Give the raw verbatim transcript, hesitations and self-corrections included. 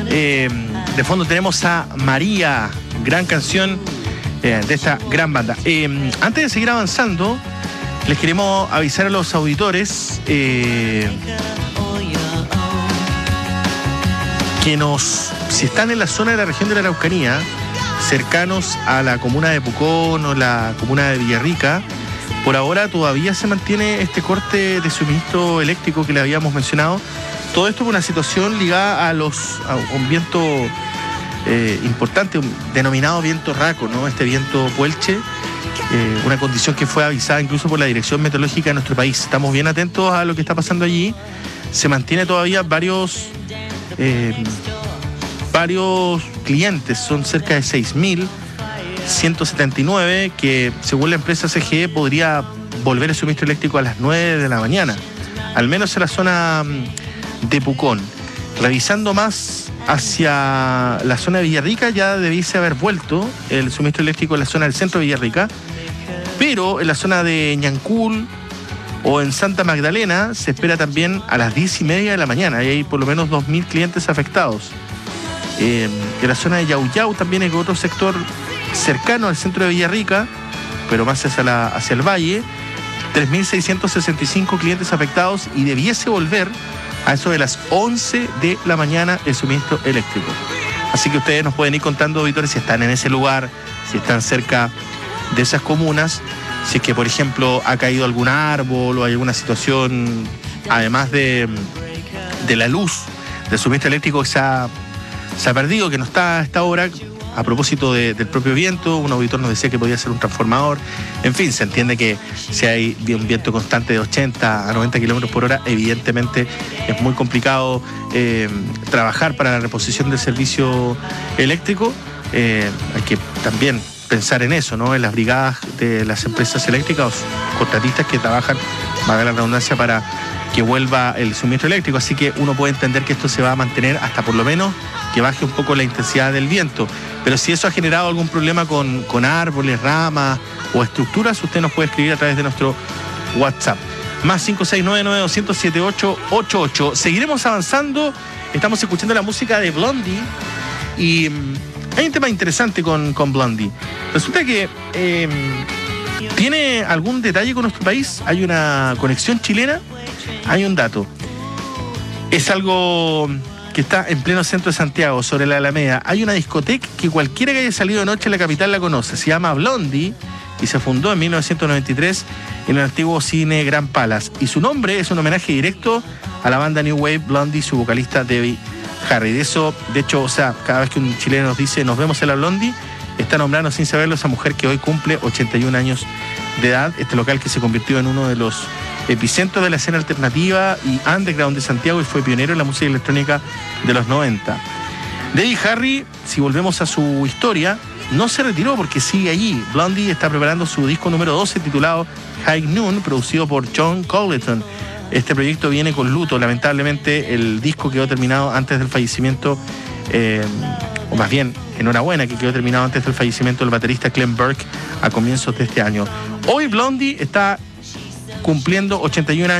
Eh, de fondo tenemos a María, gran canción eh, de esta gran banda. Eh, antes de seguir avanzando, les queremos avisar a los auditores eh, que nos, si están en la zona de la región de la Araucanía, cercanos a la comuna de Pucón o la comuna de Villarrica, por ahora todavía se mantiene este corte de suministro eléctrico que le habíamos mencionado. Todo esto por una situación ligada a los a un viento eh, importante, un denominado viento raco, ¿no? Este viento puelche, eh, una condición que fue avisada incluso por la Dirección Meteorológica de nuestro país. Estamos bien atentos a lo que está pasando allí. Se mantiene todavía varios eh, varios clientes, son cerca de seis mil ciento setenta y nueve, que según la empresa C G E podría volver el suministro eléctrico a las nueve de la mañana, al menos en la zona de Pucón. Revisando más hacia la zona de Villarrica, ya debiese haber vuelto el suministro eléctrico en la zona del centro de Villarrica, pero en la zona de Ñancul o en Santa Magdalena se espera también a las diez y media de la mañana, y hay por lo menos dos mil clientes afectados. Eh, en la zona de Yauyau también hay otro sector cercano al centro de Villarrica, pero más hacia, la, hacia el valle, tres mil seiscientos sesenta y cinco clientes afectados, y debiese volver a eso de las once de la mañana el suministro eléctrico. Así que ustedes nos pueden ir contando, auditores, si están en ese lugar, si están cerca de esas comunas, si es que, por ejemplo, ha caído algún árbol o hay alguna situación, además de, de la luz del suministro eléctrico que se ha, se ha perdido, que no está a esta hora. A propósito de, del propio viento, un auditor nos decía que podía ser un transformador. En fin, se entiende que si hay un viento constante de ochenta a noventa kilómetros por hora, evidentemente es muy complicado eh, trabajar para la reposición del servicio eléctrico. Eh, hay que también pensar en eso, ¿no? En las brigadas de las empresas eléctricas o contratistas que trabajan, valga la redundancia, para que vuelva el suministro eléctrico. Así que uno puede entender que esto se va a mantener hasta por lo menos que baje un poco la intensidad del viento. Pero si eso ha generado algún problema con, con árboles, ramas o estructuras, usted nos puede escribir a través de nuestro WhatsApp. Más cinco seis nueve nueve dos cero cero siete ocho ocho ocho. Seguiremos avanzando. Estamos escuchando la música de Blondie. Y um, hay un tema interesante con, con Blondie. Resulta que eh, tiene algún detalle con nuestro país. Hay una conexión chilena. Hay un dato. Es algo que está en pleno centro de Santiago, sobre la Alameda. Hay una discoteca que cualquiera que haya salido de noche en la capital la conoce. Se llama Blondie y se fundó en mil novecientos noventa y tres en el antiguo cine Gran Palace. Y su nombre es un homenaje directo a la banda New Wave Blondie y su vocalista Debbie Harry. De eso, de hecho, o sea, cada vez que un chileno nos dice nos vemos en la Blondie, está nombrando sin saberlo a esa mujer que hoy cumple ochenta y un años de edad. Este local que se convirtió en uno de los epicentro de la escena alternativa y underground de Santiago y fue pionero en la música electrónica de los noventa. Debbie Harry, si volvemos a su historia, no se retiró porque sigue allí. Blondie está preparando su disco número doce titulado High Noon, producido por John Colleton. Este proyecto viene con luto. Lamentablemente el disco quedó terminado antes del fallecimiento, eh, o más bien, enhorabuena, que quedó terminado antes del fallecimiento del baterista Clem Burke a comienzos de este año. Hoy Blondie está cumpliendo ochenta y un años.